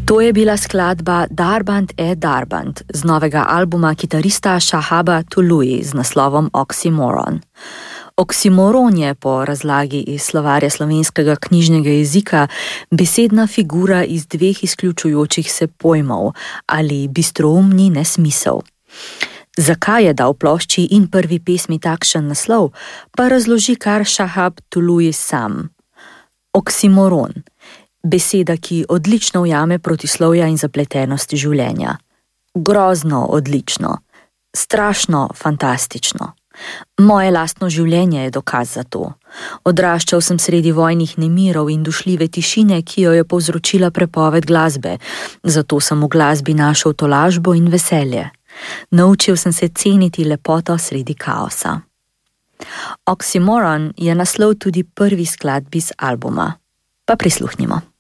To je bila skladba Darband e Darband z novega albuma kitarista Shahaba Tului z naslovom Oxymoron. Oksimoron je po razlagi iz slovarja slovenskega knjižnega jezika besedna figura iz dveh izključujočih se pojmov ali bistroumni nesmisel. Zakaj je dal plošči in prvi pesmi takšen naslov, pa razloži kar Shahab Tului sam. Oksimoron, beseda, ki odlično ujame protislovja in zapletenost življenja. Grozno odlično, strašno fantastično. Moje lastno življenje je dokaz za to. Odraščal sem sredi vojnih nemirov in dušljive tišine, ki jo je povzročila prepoved glasbe, zato sem v glasbi našel tolažbo in veselje. Naučil sem se ceniti lepoto sredi kaosa. Oxymoron je naslov tudi prvi skladbi z albuma. Pa prisluhnimo.